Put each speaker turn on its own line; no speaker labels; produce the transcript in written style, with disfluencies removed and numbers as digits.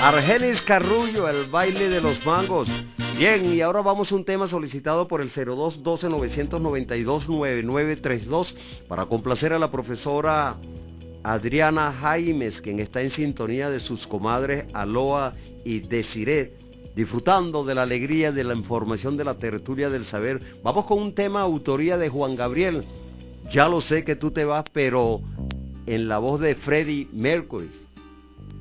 Argenis Carrullo, el baile de los mangos. Bien, y ahora vamos a un tema solicitado por el 0212-992-9932 para complacer a la profesora Adriana Jaimes, quien está en sintonía de sus comadres Aloa y Desiree, disfrutando de la alegría de la información de la tertulia del saber. Vamos con un tema autoría de Juan Gabriel. Ya lo sé que tú te vas, pero en la voz de Freddie Mercury.